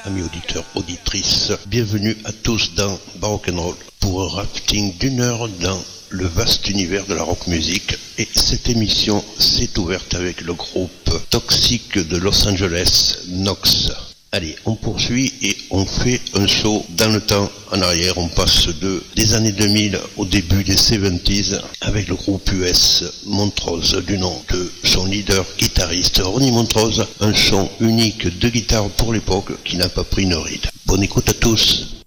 amis auditeurs, auditrices, bienvenue à tous dans Barock'n'Roll pour un rafting d'une heure dans le vaste univers de la rock music. Et cette émission s'est ouverte avec le groupe Toxic de Los Angeles, Nox. Allez, on poursuit et on fait un saut dans le temps en arrière. On passe des années 2000 au début des 70s avec le groupe US Montrose du nom de son leader guitariste Ronnie Montrose. Un son unique de guitare pour l'époque qui n'a pas pris une ride. Bonne écoute à tous.